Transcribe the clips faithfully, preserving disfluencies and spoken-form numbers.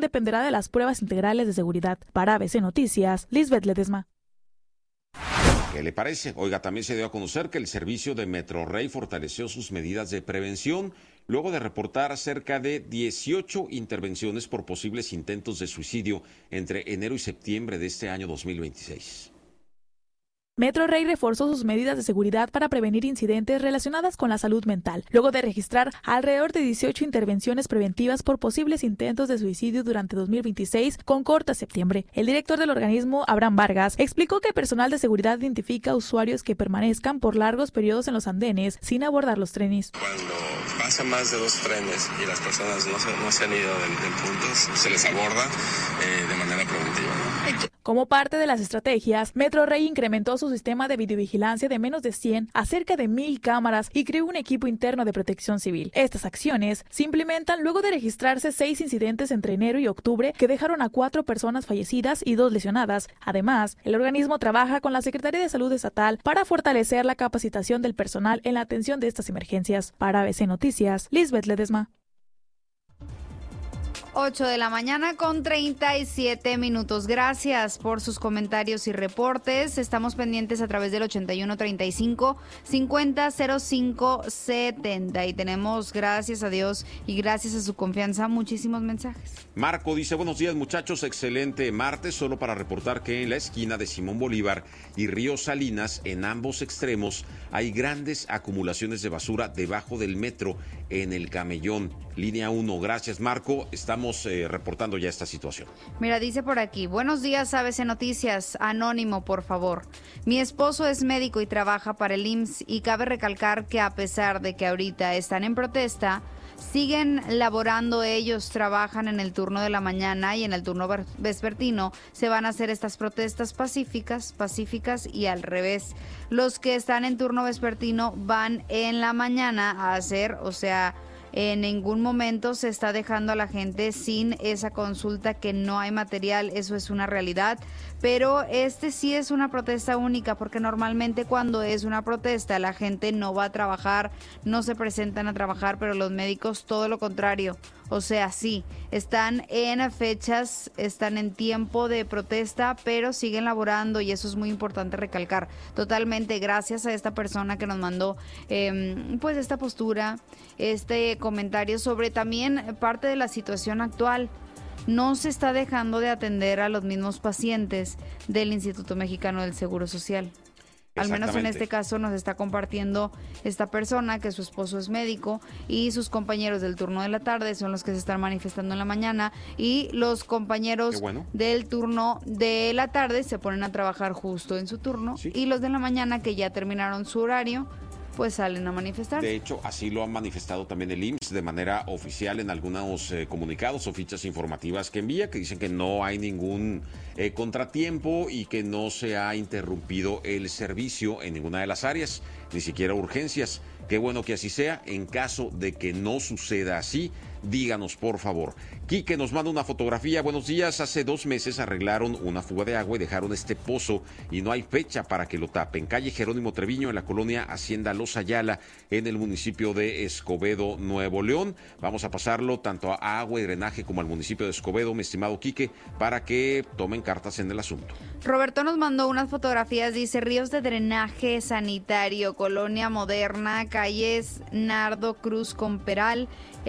dependerá de las pruebas integrales de seguridad. Para A B C Noticias, Lisbeth Ledesma. ¿Qué le parece? Oiga, también se dio a conocer que el servicio de Metrorrey fortaleció sus medidas de prevención luego de reportar cerca de dieciocho intervenciones por posibles intentos de suicidio entre enero y septiembre de este año dos mil veintiséis. Metrorrey reforzó sus medidas de seguridad para prevenir incidentes relacionadas con la salud mental, luego de registrar alrededor de dieciocho intervenciones preventivas por posibles intentos de suicidio durante dos mil veintiséis con corte a septiembre. El director del organismo, Abraham Vargas, explicó que el personal de seguridad identifica usuarios que permanezcan por largos periodos en los andenes sin abordar los trenes. Cuando pasan más de dos trenes y las personas no se, no se han ido del, del punto, se les aborda eh, de manera preventiva, ¿no? Como parte de las estrategias, Metrorrey incrementó su sistema de videovigilancia de menos de cien a cerca de mil cámaras y creó un equipo interno de protección civil. Estas acciones se implementan luego de registrarse seis incidentes entre enero y octubre que dejaron a cuatro personas fallecidas y dos lesionadas. Además, el organismo trabaja con la Secretaría de Salud Estatal para fortalecer la capacitación del personal en la atención de estas emergencias. Para A B C Noticias, Lisbeth Ledesma. ocho de la mañana con treinta y siete minutos. Gracias por sus comentarios y reportes. Estamos pendientes a través del ochenta y uno treinta y cinco cincuenta cero cinco setenta y tenemos, gracias a Dios y gracias a su confianza, muchísimos mensajes. Marco dice, buenos días muchachos, excelente martes, solo para reportar que en la esquina de Simón Bolívar y Río Salinas, en ambos extremos, hay grandes acumulaciones de basura debajo del metro en el Camellón, línea uno. Gracias Marco, estamos Eh, reportando ya esta situación. Mira, dice por aquí, buenos días A B C Noticias, anónimo por favor. Mi esposo es médico y trabaja para el I M S S y cabe recalcar que a pesar de que ahorita están en protesta, siguen laborando. Ellos trabajan en el turno de la mañana y en el turno vespertino se van a hacer estas protestas pacíficas, pacíficas y al revés. Los que están en turno vespertino van en la mañana a hacer, o sea, en ningún momento se está dejando a la gente sin esa consulta, que no hay material, eso es una realidad, pero este sí es una protesta única, porque normalmente cuando es una protesta la gente no va a trabajar, no se presentan a trabajar, pero los médicos todo lo contrario. O sea, sí, están en fechas, están en tiempo de protesta, pero siguen laborando y eso es muy importante recalcar. Totalmente, gracias a esta persona que nos mandó eh, pues esta postura, este comentario sobre también parte de la situación actual. No se está dejando de atender a los mismos pacientes del Instituto Mexicano del Seguro Social. Al menos en este caso nos está compartiendo esta persona que su esposo es médico y sus compañeros del turno de la tarde son los que se están manifestando en la mañana y los compañeros bueno. del turno de la tarde se ponen a trabajar justo en su turno sí. y los de la mañana que ya terminaron su horario pues salen a manifestar. De hecho, así lo han manifestado también el I M S S de manera oficial en algunos eh, comunicados o fichas informativas que envía, que dicen que no hay ningún eh, contratiempo y que no se ha interrumpido el servicio en ninguna de las áreas, ni siquiera urgencias. Qué bueno que así sea. En caso de que no suceda así, díganos por favor. Quique nos manda una fotografía. Buenos días, hace dos meses arreglaron una fuga de agua y dejaron este pozo y no hay fecha para que lo tapen. Calle Jerónimo Treviño, en la colonia Hacienda Los Ayala, en el municipio de Escobedo, Nuevo León. Vamos a pasarlo tanto a agua y drenaje como al municipio de Escobedo, mi estimado Quique, para que tomen cartas en el asunto. Roberto nos mandó unas fotografías, dice ríos de drenaje sanitario, colonia moderna, calles Nardo Cruz con Peral,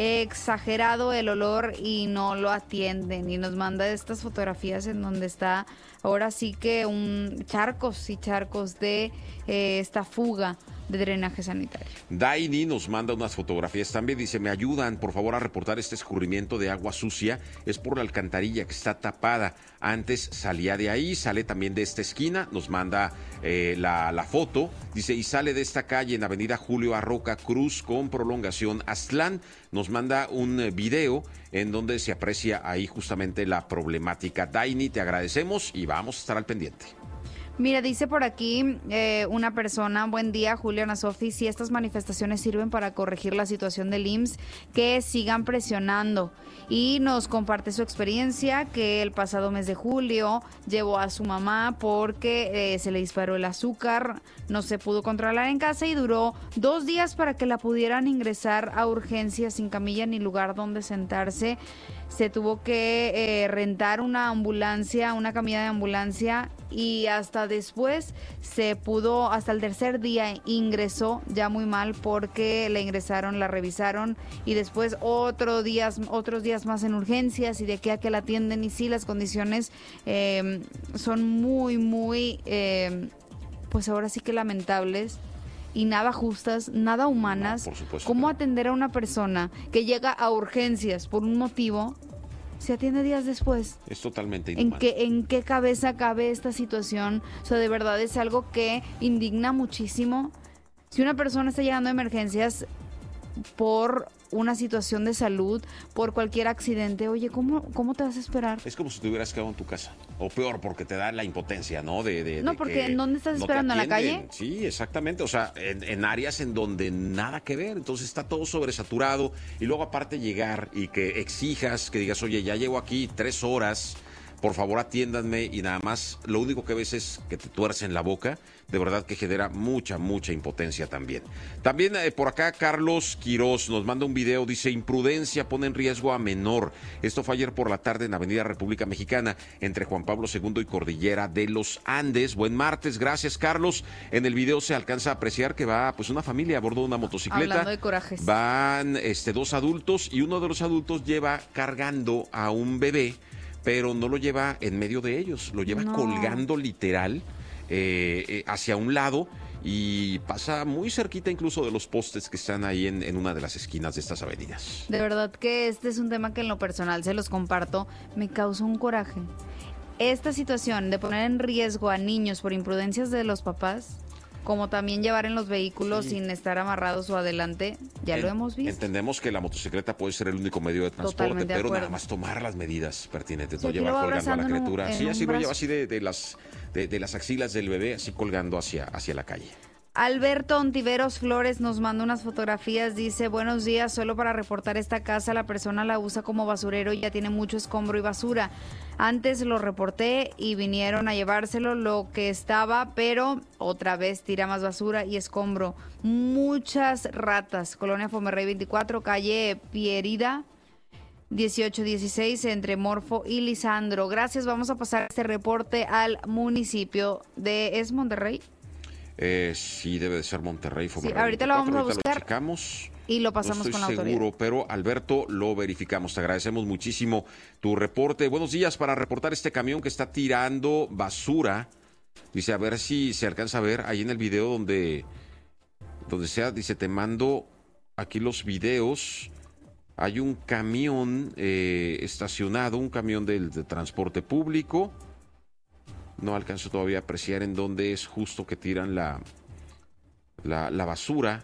exagerado el olor y no lo atienden, y nos manda estas fotografías en donde está ahora sí que un charcos y charcos de eh, esta fuga de drenaje sanitario. Daini nos manda unas fotografías también, dice, me ayudan por favor a reportar este escurrimiento de agua sucia, es por la alcantarilla que está tapada, antes salía de ahí, sale también de esta esquina, nos manda eh, la, la foto, dice, y sale de esta calle en avenida Julio Arroca Cruz con prolongación Aztlán, nos manda un eh, video en donde se aprecia ahí justamente la problemática. Daini, te agradecemos y vamos a estar al pendiente. Mira, dice por aquí eh, una persona, buen día, Juliana Sofi, si estas manifestaciones sirven para corregir la situación del I M S S, que sigan presionando. Y nos comparte su experiencia, que el pasado mes de julio llevó a su mamá porque eh, se le disparó el azúcar, no se pudo controlar en casa y duró dos días para que la pudieran ingresar a urgencias sin camilla ni lugar donde sentarse. se tuvo que eh, rentar una ambulancia, una camilla de ambulancia, y hasta después se pudo, hasta el tercer día ingresó ya muy mal porque le ingresaron, la revisaron y después otro días, otros días más en urgencias y de aquí a que la atienden, y sí, las condiciones eh, son muy, muy, eh, pues ahora sí que lamentables y nada justas, nada humanas. No, por supuesto. ¿Cómo atender a una persona que llega a urgencias por un motivo, se atiende días después? Es totalmente ¿En inhumano. qué, ¿En qué cabeza cabe esta situación? O sea, de verdad es algo que indigna muchísimo. Si una persona está llegando a emergencias por una situación de salud, por cualquier accidente, oye, ¿cómo, cómo te vas a esperar? Es como si te hubieras quedado en tu casa. O peor, porque te da la impotencia, ¿no? De, de, No, de porque que ¿en dónde estás no te esperando? ¿En la atienden. calle? Sí, exactamente. O sea, en, en áreas en donde nada que ver. Entonces está todo sobresaturado. Y luego aparte llegar y que exijas, que digas, oye, ya llevo aquí tres horas, por favor atiéndanme, y nada más lo único que ves es que te tuercen la boca. De verdad que genera mucha, mucha impotencia también. También eh, por acá Carlos Quirós nos manda un video, dice: imprudencia pone en riesgo a menor. Esto fue ayer por la tarde en Avenida República Mexicana, entre Juan Pablo segundo y Cordillera de los Andes. Buen martes, gracias Carlos. En el video se alcanza a apreciar que va pues una familia a bordo de una motocicleta. Hablando de corajes. Van este, dos adultos, y uno de los adultos lleva cargando a un bebé, pero no lo lleva en medio de ellos, lo lleva No. colgando literal eh, eh, hacia un lado, y pasa muy cerquita incluso de los postes que están ahí en, en una de las esquinas de estas avenidas. De verdad que este es un tema que en lo personal, se los comparto, me causa un coraje. Esta situación de poner en riesgo a niños por imprudencias de los papás, como también llevar en los vehículos Sí. sin estar amarrados o adelante, ya En- lo hemos visto. Entendemos que la motocicleta puede ser el único medio de transporte, Totalmente de pero nada acuerdo. más tomar las medidas pertinentes, Sí, no aquí llevar lo va colgando a la abrazando en un- criatura. en Sí, un así lo brazo. lleva, así de, de las de, de las axilas del bebé, así colgando hacia, hacia la calle. Alberto Ontiveros Flores nos manda unas fotografías, dice: buenos días, solo para reportar esta casa, la persona la usa como basurero y ya tiene mucho escombro y basura. Antes lo reporté y vinieron a llevárselo lo que estaba, pero otra vez tira más basura y escombro. Muchas ratas. Colonia Fomerrey veinticuatro, calle Pierida, dieciocho dieciséis, entre Morfo y Lisandro. Gracias, vamos a pasar este reporte al municipio de... ¿Es Monterrey? Eh, sí, debe de ser Monterrey. Sí, ahorita lo vamos a ahorita buscar Lo checamos. y lo pasamos No estoy con la seguro, autoridad. pero Alberto, lo verificamos. Te agradecemos muchísimo tu reporte. Buenos días, para reportar este camión que está tirando basura. Dice, a ver si se alcanza a ver ahí en el video donde, donde sea. Dice, te mando aquí los videos. Hay un camión eh, estacionado, un camión del de transporte público. No alcanzo todavía a apreciar en dónde es justo que tiran la, la, la basura.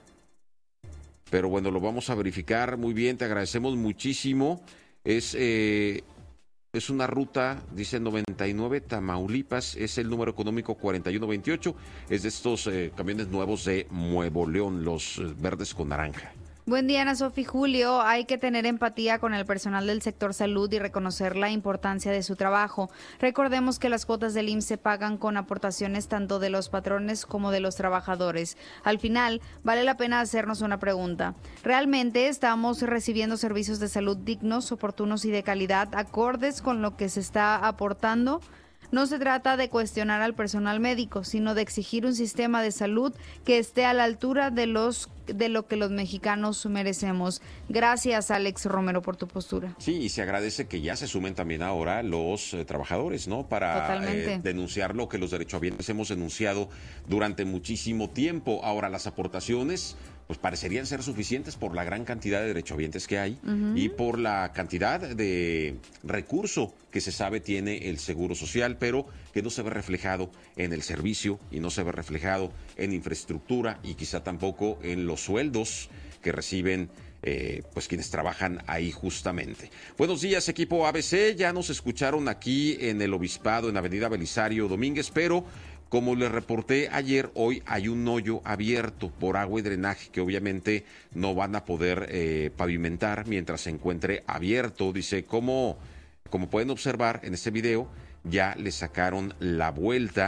Pero bueno, lo vamos a verificar muy bien. Te agradecemos muchísimo. Es, eh, es una ruta, dice noventa y nueve, Tamaulipas. Es el número económico cuarenta y uno veintiocho. Es de estos eh, camiones nuevos de Nuevo León, los eh, verdes con naranja. Buen día, Ana Sofi. Julio, hay que tener empatía con el personal del sector salud y reconocer la importancia de su trabajo. Recordemos que las cuotas del I M S S se pagan con aportaciones tanto de los patrones como de los trabajadores. Al final, vale la pena hacernos una pregunta. ¿Realmente estamos recibiendo servicios de salud dignos, oportunos y de calidad, acordes con lo que se está aportando? No se trata de cuestionar al personal médico, sino de exigir un sistema de salud que esté a la altura de los de lo que los mexicanos merecemos. Gracias, Alex Romero, por tu postura. Sí, y se agradece que ya se sumen también ahora los eh, trabajadores, ¿no? Para eh, denunciar lo que los derechohabientes hemos denunciado durante muchísimo tiempo. Ahora, las aportaciones pues parecerían ser suficientes por la gran cantidad de derechohabientes que hay uh-huh. y por la cantidad de recurso que se sabe tiene el Seguro Social, pero que no se ve reflejado en el servicio y no se ve reflejado en infraestructura y quizá tampoco en los sueldos que reciben eh, pues quienes trabajan ahí justamente. Buenos días, equipo A B C. Ya nos escucharon aquí en el Obispado, en Avenida Belisario Domínguez, pero como les reporté ayer, hoy hay un hoyo abierto por agua y drenaje que obviamente no van a poder eh, pavimentar mientras se encuentre abierto. Dice, como, como pueden observar en este video, ya le sacaron la vuelta.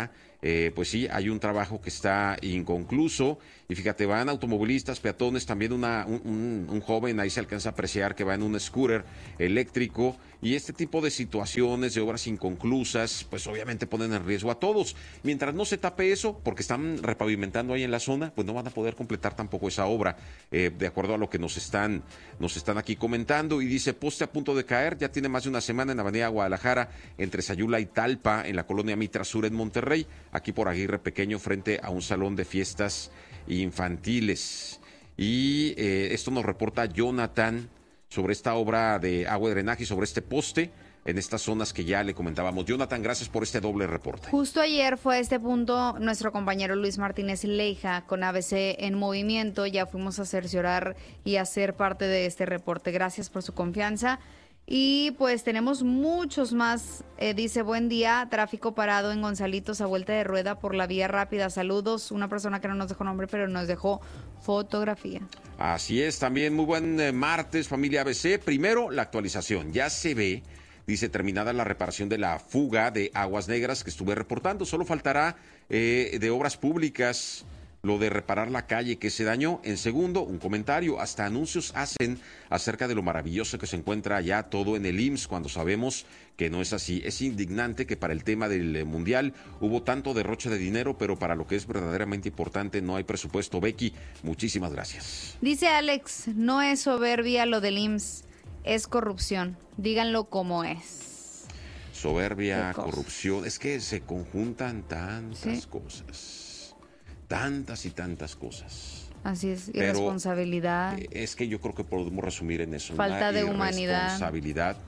eh, pues sí, hay un trabajo que está inconcluso. Y fíjate, van automovilistas, peatones, también una, un, un, un joven, ahí se alcanza a apreciar que va en un scooter eléctrico. Y este tipo de situaciones, de obras inconclusas, pues obviamente ponen en riesgo a todos. Mientras no se tape eso, porque están repavimentando ahí en la zona, pues no van a poder completar tampoco esa obra, eh, de acuerdo a lo que nos están, nos están aquí comentando. Y dice, poste a punto de caer, ya tiene más de una semana en la avenida Guadalajara, entre Sayula y Talpa, en la colonia Mitra Sur en Monterrey, aquí por Aguirre Pequeño, frente a un salón de fiestas infantiles. Y eh, esto nos reporta Jonathan sobre esta obra de agua y drenaje y sobre este poste en estas zonas que ya le comentábamos. Jonathan, gracias por este doble reporte. Justo ayer fue a este punto nuestro compañero Luis Martínez Leija con A B C en movimiento. Ya fuimos a cerciorar y a ser parte de este reporte. Gracias por su confianza. Y pues tenemos muchos más, eh, dice, buen día, tráfico parado en Gonzalitos a vuelta de rueda por la vía rápida. Saludos, una persona que no nos dejó nombre, pero nos dejó fotografía. Así es, también muy buen eh, martes, familia A B C. Primero, la actualización, ya se ve, dice, terminada la reparación de la fuga de Aguas Negras que estuve reportando. Solo faltará eh, de obras públicas lo de reparar la calle que se dañó. En segundo, un comentario, hasta anuncios hacen acerca de lo maravilloso que se encuentra allá todo en el I M S S, cuando sabemos que no es así. Es indignante que para el tema del Mundial hubo tanto derroche de dinero, pero para lo que es verdaderamente importante no hay presupuesto. Becky, muchísimas gracias. Dice Alex, no es soberbia lo del I M S S, es corrupción. Díganlo como es. Soberbia, corrupción, es que se conjuntan tantas ¿Sí? cosas. Tantas y tantas cosas. Así es, irresponsabilidad. Pero es que yo creo que podemos resumir en eso. Falta de humanidad. Irresponsabilidad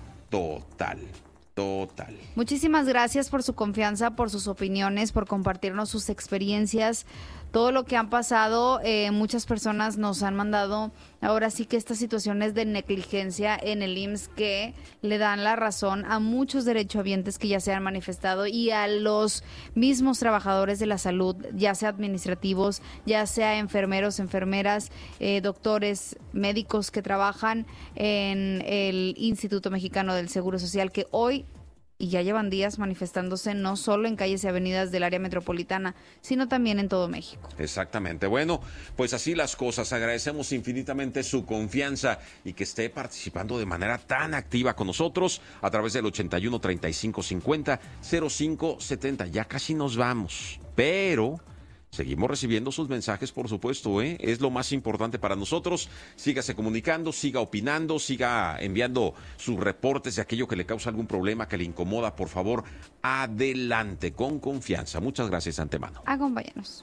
total, total. Muchísimas gracias por su confianza, por sus opiniones, por compartirnos sus experiencias, todo lo que han pasado. Eh, muchas personas nos han mandado ahora sí que estas situaciones de negligencia en el I M S S que le dan la razón a muchos derechohabientes que ya se han manifestado y a los mismos trabajadores de la salud, ya sea administrativos, ya sea enfermeros, enfermeras, eh, doctores, médicos que trabajan en el Instituto Mexicano del Seguro Social, que hoy y ya llevan días manifestándose no solo en calles y avenidas del área metropolitana, sino también en todo México. Exactamente. Bueno, pues así las cosas. Agradecemos infinitamente su confianza y que esté participando de manera tan activa con nosotros a través del ochenta y uno, treinta y cinco, cincuenta, cero cinco setenta. Ya casi nos vamos, pero seguimos recibiendo sus mensajes, por supuesto, ¿eh? Es lo más importante para nosotros. Sígase comunicando, siga opinando, siga enviando sus reportes de aquello que le causa algún problema, que le incomoda. Por favor, adelante, con confianza. Muchas gracias de antemano. Acompáñanos.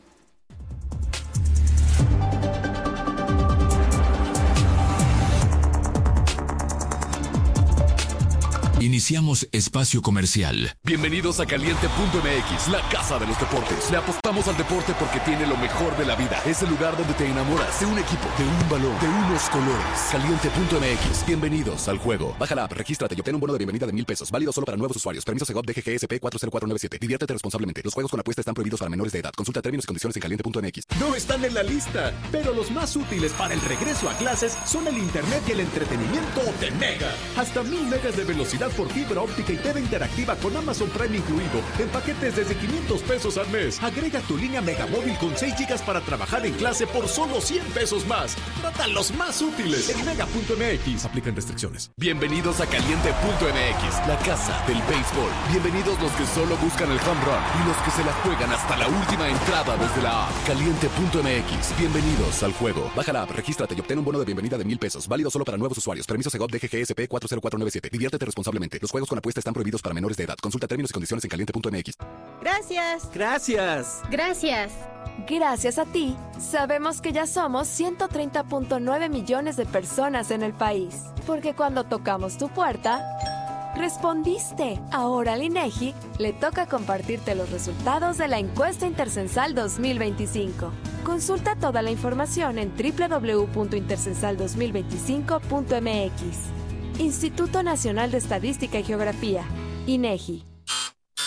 Iniciamos espacio comercial. Bienvenidos a Caliente punto M X, la casa de los deportes. Le apostamos al deporte porque tiene lo mejor de la vida. Es el lugar donde te enamoras de un equipo, de un balón, de unos colores. Caliente punto M X. Bienvenidos al juego. Baja la app, regístrate y obtén un bono de bienvenida de mil pesos. Válido solo para nuevos usuarios. Permiso Segov D G G S P cuatro cero cuatro nueve siete. Diviértete responsablemente. Los juegos con apuesta están prohibidos para menores de edad. Consulta términos y condiciones en caliente punto M X. No están en la lista, pero los más útiles para el regreso a clases son el internet y el entretenimiento de Mega. Hasta mil megas de velocidad por fibra óptica y T V interactiva con Amazon Prime incluido, en paquetes desde quinientos pesos al mes. Agrega tu línea Megamóvil con seis gigas para trabajar en clase por solo cien pesos más. Trata los más útiles en Mega punto M X. Aplican restricciones. Bienvenidos a Caliente punto M X, la casa del béisbol. Bienvenidos los que solo buscan el home run y los que se la juegan hasta la última entrada desde la app. Caliente punto M X. Bienvenidos al juego. Baja la app, regístrate y obtén un bono de bienvenida de mil pesos. Válido solo para nuevos usuarios. Permiso Segov D G G S P cuatro cero cuatro nueve siete. Diviértete responsablemente. Los juegos con apuesta están prohibidos para menores de edad. Consulta términos y condiciones en caliente punto M X. Gracias. Gracias. Gracias. Gracias a ti, sabemos que ya somos ciento treinta punto nueve millones de personas en el país. Porque cuando tocamos tu puerta, respondiste. Ahora al INEGI le toca compartirte los resultados de la encuesta intercensal dos mil veinticinco. Consulta toda la información en doble u doble u doble u punto intercensal dos mil veinticinco punto M X. Instituto Nacional de Estadística y Geografía, INEGI.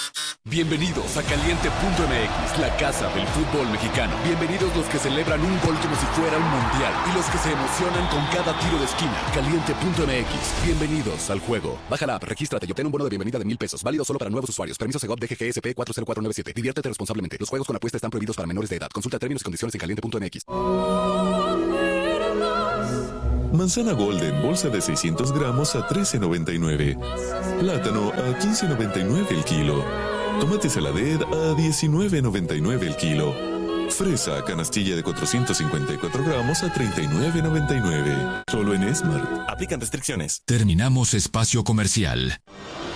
Bienvenidos a Caliente punto M X, la casa del fútbol mexicano. Bienvenidos los que celebran un gol como si fuera un mundial y los que se emocionan con cada tiro de esquina. Caliente punto M X, bienvenidos al juego. Baja la app, regístrate y obtén un bono de bienvenida de mil pesos, válido solo para nuevos usuarios. Permiso Segov D G G S P cuatro cero cuatro nueve siete. Diviértete responsablemente. Los juegos con apuesta están prohibidos para menores de edad. Consulta términos y condiciones en caliente punto M X. Manzana Golden, bolsa de seiscientos gramos a trece noventa y nueve. Plátano a quince noventa y nueve el kilo. Tomate Saladet a diecinueve noventa y nueve el kilo. Fresa canastilla de cuatrocientos cincuenta y cuatro gramos a treinta y nueve noventa y nueve. Solo en Smart. Aplican restricciones. Terminamos espacio comercial.